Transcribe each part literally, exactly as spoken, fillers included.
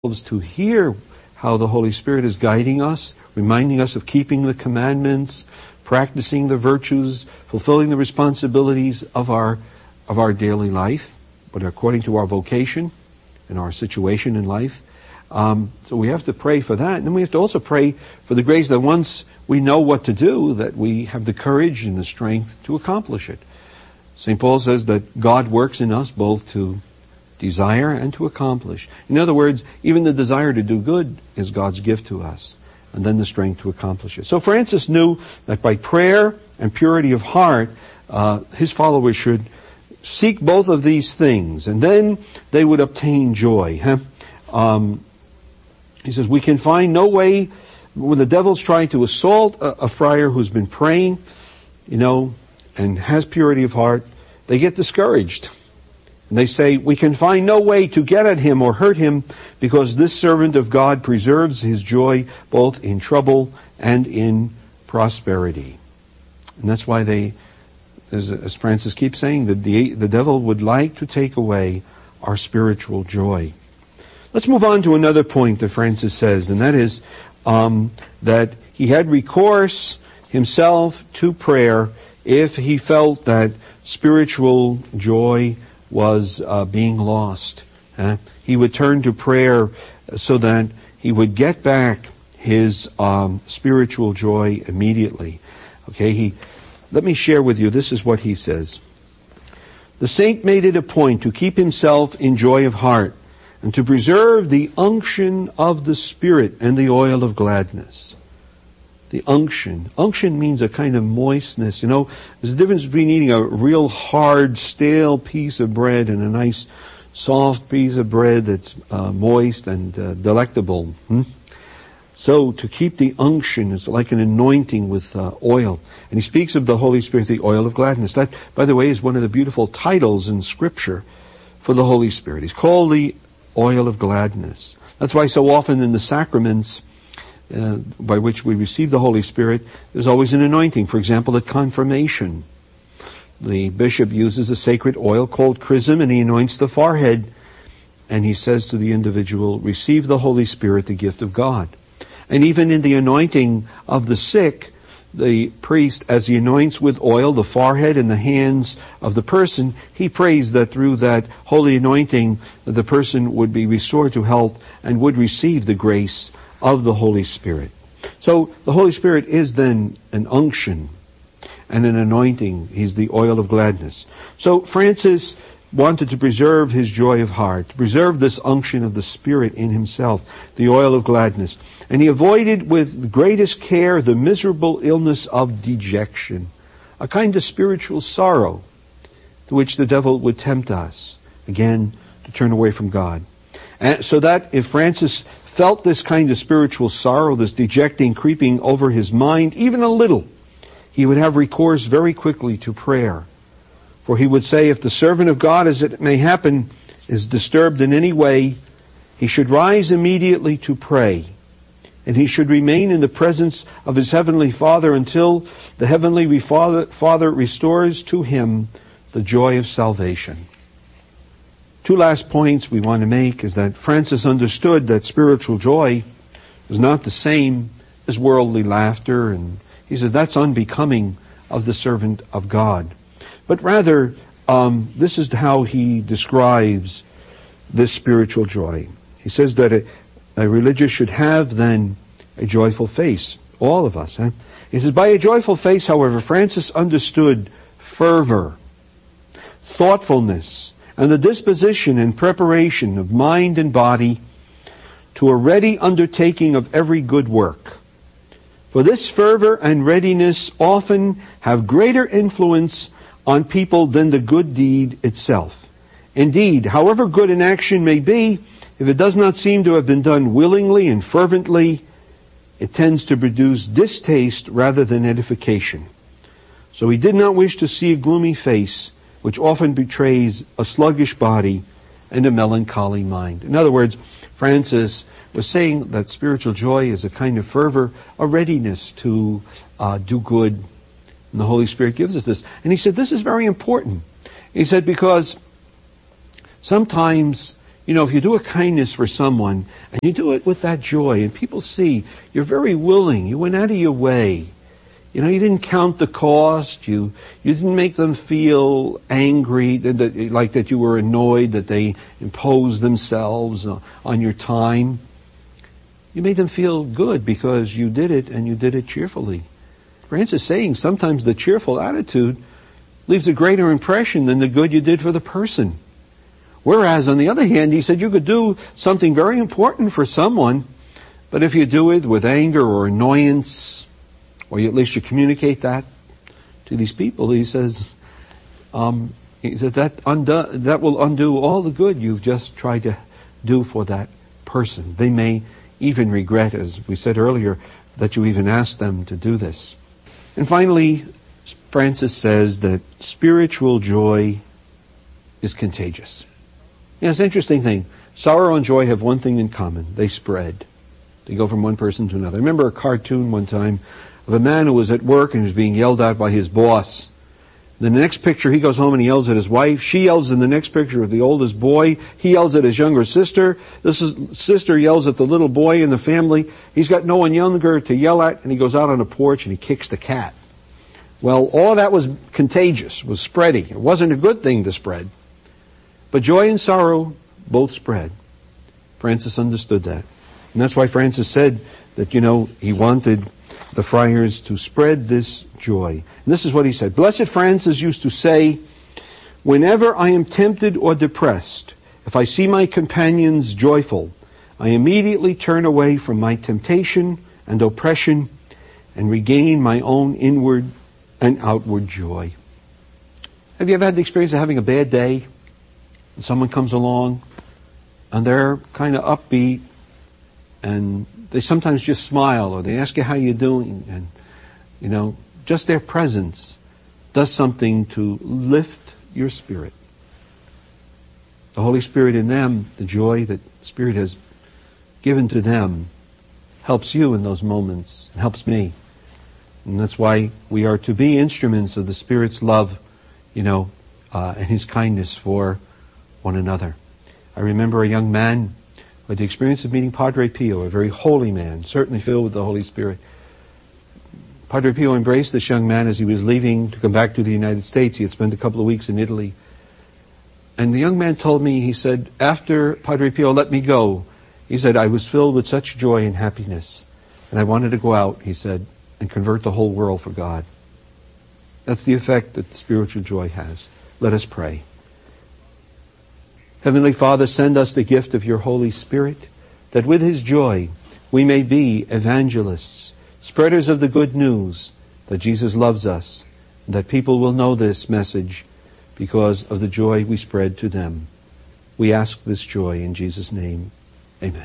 to hear how the Holy Spirit is guiding us, reminding us of keeping the commandments, practicing the virtues, fulfilling the responsibilities of our of our daily life, but according to our vocation and our situation in life. Um, so we have to pray for that, and then we have to also pray for the grace that once we know what to do, that we have the courage and the strength to accomplish it. Saint Paul says that God works in us both to desire and to accomplish. In other words, even the desire to do good is God's gift to us, and then the strength to accomplish it. So Francis knew that by prayer and purity of heart, uh, his followers should seek both of these things, and then they would obtain joy. Huh? Um, he says, we can find no way, when the devils try to assault a, a friar who's been praying, you know, and has purity of heart, they get discouraged. And they say, we can find no way to get at him or hurt him because this servant of God preserves his joy both in trouble and in prosperity. And that's why they, as, as Francis keeps saying, that the, the devil would like to take away our spiritual joy. Let's move on to another point that Francis says, and that is um, that he had recourse himself to prayer if he felt that spiritual joy was uh, being lost. Uh, he would turn to prayer so that he would get back his um, spiritual joy immediately. Okay, he. Let me share with you, this is what he says. The saint made it a point to keep himself in joy of heart and to preserve the unction of the Spirit and the oil of gladness. The unction. Unction means a kind of moistness. You know, there's a difference between eating a real hard, stale piece of bread and a nice, soft piece of bread that's uh, moist and uh, delectable. Hmm? So to keep the unction is like an anointing with uh, oil. And he speaks of the Holy Spirit, the oil of gladness. That, by the way, is one of the beautiful titles in Scripture for the Holy Spirit. He's called the oil of gladness. That's why so often in the sacraments, Uh, by which we receive the Holy Spirit, there's always an anointing. For example, at confirmation, the bishop uses a sacred oil called chrism, and he anoints the forehead, and he says to the individual, receive the Holy Spirit, the gift of God. And even in the anointing of the sick, the priest, as he anoints with oil the forehead and the hands of the person, he prays that through that holy anointing, the person would be restored to health and would receive the grace of the Holy Spirit. So the Holy Spirit is then an unction and an anointing. He's the oil of gladness. So Francis wanted to preserve his joy of heart, to preserve this unction of the Spirit in himself, the oil of gladness. And he avoided with the greatest care the miserable illness of dejection, a kind of spiritual sorrow to which the devil would tempt us, again, to turn away from God. And so that if Francis felt this kind of spiritual sorrow, this dejecting creeping over his mind, even a little, he would have recourse very quickly to prayer. For he would say, if the servant of God, as it may happen, is disturbed in any way, he should rise immediately to pray, and he should remain in the presence of his heavenly Father until the heavenly Father, Father restores to him the joy of salvation. Two last points we want to make is that Francis understood that spiritual joy was not the same as worldly laughter, and he says that's unbecoming of the servant of God. But rather, um, this is how he describes this spiritual joy. He says that a, a religious should have then a joyful face. All of us. Eh? He says, by a joyful face, however, Francis understood fervor, thoughtfulness, and the disposition and preparation of mind and body to a ready undertaking of every good work. For this fervor and readiness often have greater influence on people than the good deed itself. Indeed, however good an action may be, if it does not seem to have been done willingly and fervently, it tends to produce distaste rather than edification. So he did not wish to see a gloomy face, which often betrays a sluggish body and a melancholy mind. In other words, Francis was saying that spiritual joy is a kind of fervor, a readiness to uh, do good. And the Holy Spirit gives us this. And he said this is very important. He said because sometimes, You know, if you do a kindness for someone, and you do it with that joy, and people see you're very willing, you went out of your way. You know, you didn't count the cost, you you didn't make them feel angry, that, that, like that you were annoyed that they imposed themselves on your time. You made them feel good because you did it, and you did it cheerfully. Francis is saying sometimes the cheerful attitude leaves a greater impression than the good you did for the person. Whereas, on the other hand, he said you could do something very important for someone, but if you do it with anger or annoyance, or you, at least you communicate that to these people, he says, um, he said that undo, that will undo all the good you've just tried to do for that person. They may even regret, as we said earlier, that you even asked them to do this. And finally, Francis says that spiritual joy is contagious. You know, it's an interesting thing. Sorrow and joy have one thing in common. They spread. They go from one person to another. I remember a cartoon one time of a man who was at work and was being yelled at by his boss. In the next picture, he goes home and he yells at his wife. She yells in the next picture at the oldest boy. He yells at his younger sister. This is, sister yells at the little boy in the family. He's got no one younger to yell at, and he goes out on a porch and he kicks the cat. Well, all that was contagious, was spreading. It wasn't a good thing to spread. But joy and sorrow both spread. Francis understood that. And that's why Francis said that, you know, he wanted the friars to spread this joy. And this is what he said. Blessed Francis used to say, whenever I am tempted or depressed, if I see my companions joyful, I immediately turn away from my temptation and oppression and regain my own inward and outward joy. Have you ever had the experience of having a bad day and someone comes along and they're kind of upbeat and they sometimes just smile or they ask you how you're doing, and, you know, just their presence does something to lift your spirit. The Holy Spirit in them, the joy that the Spirit has given to them, helps you in those moments, and helps me. And that's why we are to be instruments of the Spirit's love, you know, uh, and His kindness for one another. I remember a young man who had the experience of meeting Padre Pio, a very holy man, certainly filled with the Holy Spirit. Padre Pio embraced this young man as he was leaving to come back to the United States. He had spent a couple of weeks in Italy. And the young man told me, he said, after Padre Pio let me go, he said, I was filled with such joy and happiness. And I wanted to go out, he said, and convert the whole world for God. That's the effect that spiritual joy has. Let us pray. Heavenly Father, send us the gift of your Holy Spirit, that with His joy we may be evangelists, spreaders of the good news that Jesus loves us, and that people will know this message because of the joy we spread to them. We ask this joy in Jesus' name. Amen.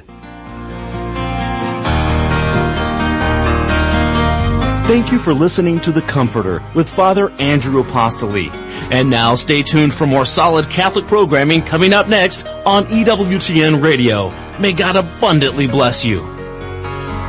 Thank you for listening to The Comforter with Father Andrew Apostoli. And now stay tuned for more solid Catholic programming coming up next on E W T N Radio. May God abundantly bless you.